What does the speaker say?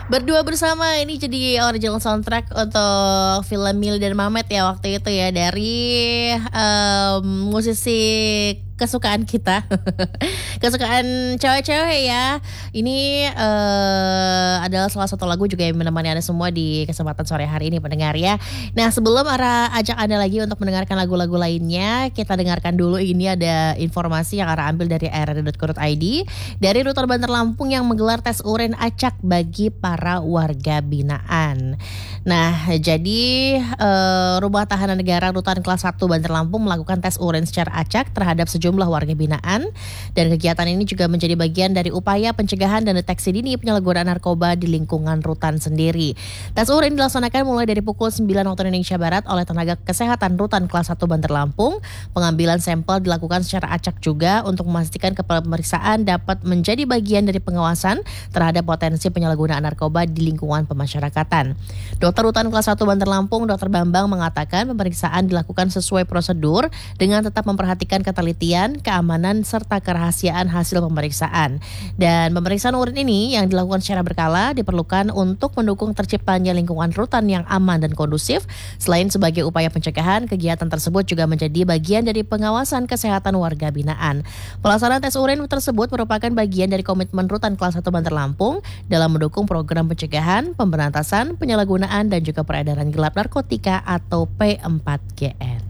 Berdua bersama ini jadi original soundtrack untuk film Mil dan Mamet ya waktu itu ya dari musisi kesukaan kita, kesukaan cewek-cewek ya. Ini adalah salah satu lagu juga yang menemani Anda semua di kesempatan sore hari ini pendengar ya. Nah sebelum ajak Anda lagi untuk mendengarkan lagu-lagu lainnya, kita dengarkan dulu ini ada informasi yang Ara ambil dari rri.co.id dari Rutan Bantar Lampung yang menggelar tes urin acak bagi para warga binaan. Nah, jadi Rumah Tahanan Negara Rutan Kelas 1 Bantar Lampung melakukan tes urin secara acak terhadap sejumlah warga binaan, dan kegiatan ini juga menjadi bagian dari upaya pencegahan dan deteksi dini penyalahgunaan narkoba di lingkungan rutan sendiri. Tes urin dilaksanakan mulai dari pukul 9 waktu Indonesia Barat oleh tenaga kesehatan Rutan Kelas 1 Bantar Lampung. Pengambilan sampel dilakukan secara acak juga untuk memastikan pemeriksaan dapat menjadi bagian dari pengawasan terhadap potensi penyalahgunaan narkoba di lingkungan pemasyarakatan. Dokter Rutan Kelas 1 Bantar Lampung, Dr. Bambang mengatakan pemeriksaan dilakukan sesuai prosedur dengan tetap memperhatikan ketelitian, keamanan, serta kerahasiaan hasil pemeriksaan. Dan pemeriksaan urin ini yang dilakukan secara berkala diperlukan untuk mendukung terciptanya lingkungan rutan yang aman dan kondusif. Selain sebagai upaya pencegahan, kegiatan tersebut juga menjadi bagian dari pengawasan kesehatan warga binaan. Pelaksanaan tes urin tersebut merupakan bagian dari komitmen Rutan Kelas 1 Bantar Lampung dalam mendukung program pencegahan, pemberantasan, penyalahgunaan, dan juga peredaran gelap narkotika atau P4GN.